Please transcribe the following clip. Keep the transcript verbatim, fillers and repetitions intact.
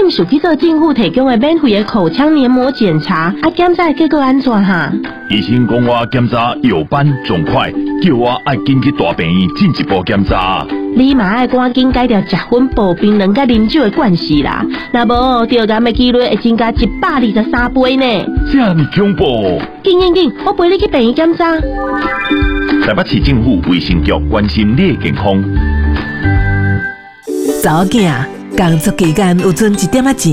紧想去做政府提供的免费的口腔黏膜检查，啊检查结果安怎哈？ 医生讲我检查右班仲快，叫我爱紧去大病院进一步检查。 你嘛爱赶紧改掉食薰补冰人甲啉酒的惯势啦，若无得癌的几率会增加一百二十三倍呢。 这么恐怖！ 紧紧紧，我陪你去病院检查。 台北市政府卫生局关心你的健康。 查某囝，工作期间有存一点仔钱。